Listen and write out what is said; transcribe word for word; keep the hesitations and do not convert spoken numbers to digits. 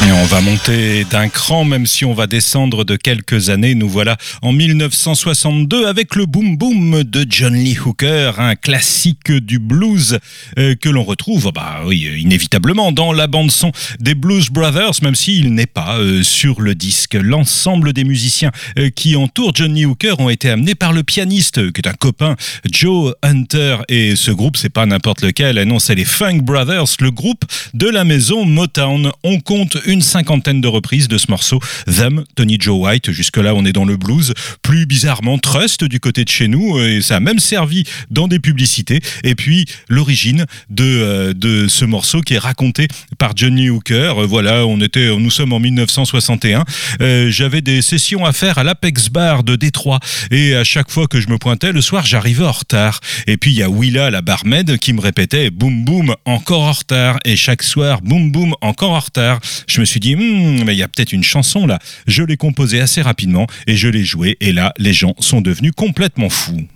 Et on va monter d'un cran, même si on va descendre de quelques années. Nous voilà en mille neuf cent soixante-deux avec le Boom Boom de John Lee Hooker, un classique du blues euh, que l'on retrouve, bah oui, inévitablement dans la bande-son des Blues Brothers, même s'il n'est pas euh, sur le disque. L'ensemble des musiciens euh, qui entourent John Lee Hooker ont été amenés par le pianiste, euh, qui est un copain, Joe Hunter. Et ce groupe, c'est pas n'importe lequel, non, c'est les Funk Brothers, le groupe de la maison Motown. On compte une cinquantaine de reprises de ce morceau, Them, Tony Joe White. Jusque-là, on est dans le blues. Plus bizarrement, Trust du côté de chez nous. Et ça a même servi dans des publicités. Et puis, l'origine de, euh, de ce morceau qui est raconté par John Lee Hooker. Euh, voilà, on était, nous sommes en mille neuf cent soixante et un. Euh, j'avais des sessions à faire à l'Apex Bar de Détroit. Et à chaque fois que je me pointais, le soir, j'arrivais en retard. Et puis, il y a Willa, la barmaid, qui me répétait « Boum, boum, encore en retard ». Et chaque soir, « Boum, boum, encore en retard ». Je me suis dit, hm, mais il y a peut-être une chanson là. Je l'ai composée assez rapidement et je l'ai jouée. Et là, les gens sont devenus complètement fous.